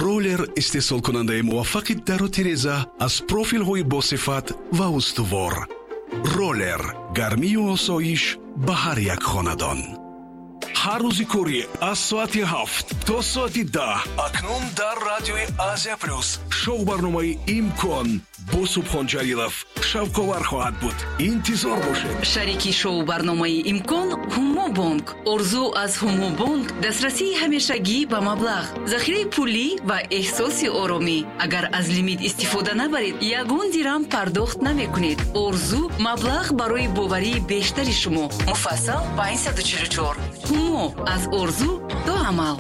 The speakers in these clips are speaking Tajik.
ролер истеҳсолкунандаи муваффақи дару тиреза аз профилҳои босифат ва устувор. ролер гармию осоиш ба ҳар як хонадон. ҳар рӯзи кори аз соати 7 то соати 10 акнун дар радиои Азия Плюс шоу барномаи имкон бо Субҳон Ҷалилов шавковар хоҳад буд. интизор бошед. шарики шоу барномаи имкон ҳумо бонк. орзу аз ҳумо бонк дастрасии ҳамешагӣ ба маблағ, захираи пулӣ ва эҳсоси оромӣ. агар аз лимит истифода набаред, ягон дирам пардохт намекунед. орзу маблағ барои боварии бештари шумо. муфассал ба 144. ҳумо аз орзу то амал.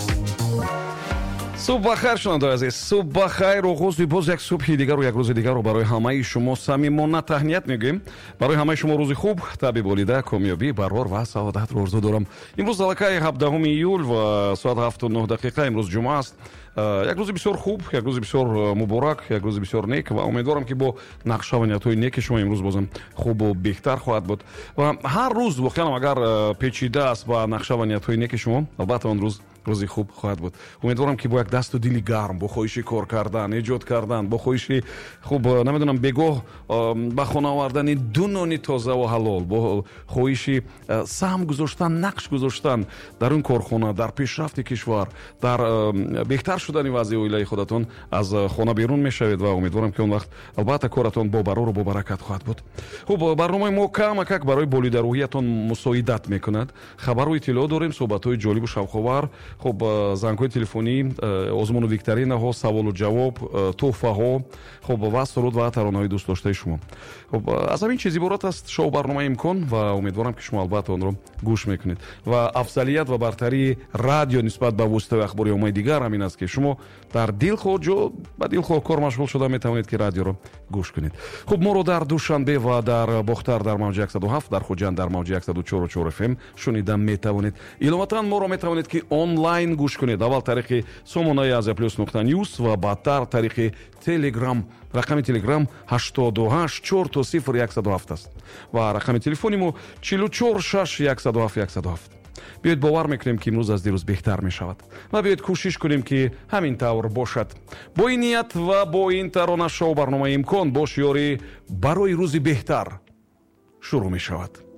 субҳ бахайр шунавандаи азиз, субҳ бахайр. оғози боз як субҳи дигару як рӯзи дигару барои ҳамаи шумо самимона таҳният мегӯем. барои ҳамаи шумо рӯзи хуб, таби болида, комёбӣ, барор ва саодатро орзу дорам. имрӯз аллакай 17 июл ва соат 7:09 имрӯз ҷумъа аст. як рӯзи бисёр хуб, як рӯзи бисёр муборак, як рӯзи бисёр нек ва умедворам ки бо нақшаваниятҳои неки шумо имрӯз бозам хубу беҳтар хоҳад буд. ва ҳар рӯз воқеан агар печида аст ба нақшаваниятҳои неки шумо, албатта он рӯз рӯзи хуб хоҳад буд. умедворам ки бо як дасту дили гарм, бо хоҳиши кор кардан, эҷод кардан, бо хоҳиши хуб намедонам бегоҳ ба хона овардани ду нони тозаву ҳалол, бо хоҳиши саҳм гузоштан, нақш гузоштан дар он корхона, дар пешрафти кишвар, дар беҳтар шудани вазъи оилаи худатон аз хона берун мешавед ва умедворам ки он вақт албатта коратон бо барору бо баракат хоҳад буд. хуб барномаи мо камакак барои болидароҳиятон мусоидат мекунад. хабару иттилоъ дорем, суҳбатҳои ҷолибу шавқовар, хуб зангҳои телефонӣ, озмуну викторинаҳо, саволу ҷавоб, тӯҳфаҳо, хуб ва суруд ва таронаҳои дӯстдоштаи шумо. хуб аз ҳамин чиз иборат аст шоу барномаи имкон ва умедворам ки шумо албатта онро гӯш мекунед. ва афзалият ва бартарии радио нисбат ба воситаҳои ахбори оммаи дигар ҳамин аст ки шумо дар дилхоҳ ҷо ба дилхоҳ кор машғул шуда метавонед ки радиоро гӯш кунед. хуб моро дар душанбе ва дар бохтар дар мавҷи 107, дар хуҷанд дар мавҷи 104.4 FM шунида метавонед. иловатан моро метавонед ки онлайн гӯш кунед. аввал тариқи сомонаи aziaplus.news ва баъдтар тариқи телеграм. рақами телеграм 8240107 аст ва рақами телефони мо 446107107. биёед бовар мекунем ки имрӯз аз дирӯз беҳтар мешавад ва биёед кӯшиш кунем ки ҳамин тавр бошад. бо ин ният ва бо ин тарона шоу барномаи имкон бо шиёри барои рӯзи беҳтар шурӯъ мешавад.